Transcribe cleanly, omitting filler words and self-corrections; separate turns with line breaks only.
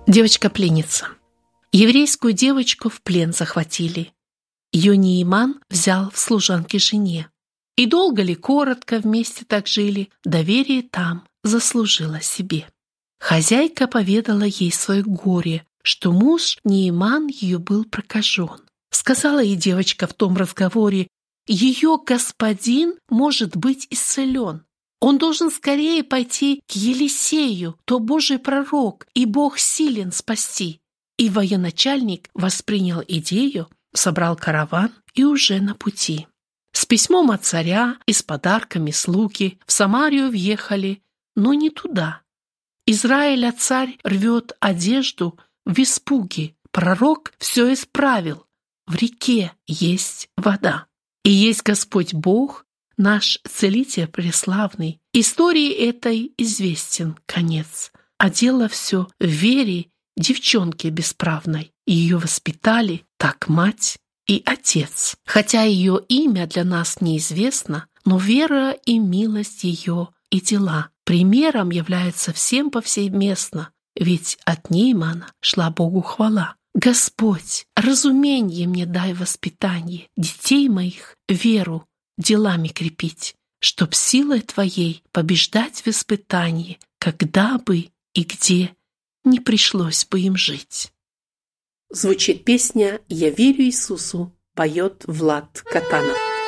Девочка-пленница. Еврейскую девочку в плен захватили. Ее Неиман взял в служанки жене. И долго ли, коротко вместе так жили, доверие там заслужила себе. Хозяйка поведала ей свое горе, что муж Неиман ее был прокажен. Сказала ей девочка в том разговоре: ее господин может быть исцелен. Он должен скорее пойти к Елисею, то Божий пророк, и Бог силен спасти. И военачальник воспринял идею, собрал караван и уже на пути. С письмом от царя и с подарками слуги в Самарию въехали, но не туда. Израиля царь рвет одежду в испуге. Пророк все исправил. В реке есть вода. И есть Господь Бог, наш целитель преславный. Истории этой известен конец. А дело все в вере девчонки бесправной. Ее воспитали так мать и отец. Хотя ее имя для нас неизвестно, но вера и милость ее и дела примером являются всем повсеместно, ведь от Неимана шла Богу хвала. Господь, разумение мне дай воспитание, детей моих веру делами крепить, чтоб силой Твоей побеждать в испытании, когда бы и где не пришлось бы им жить.
Звучит песня «Я верю Иисусу», поет Влад Катанов.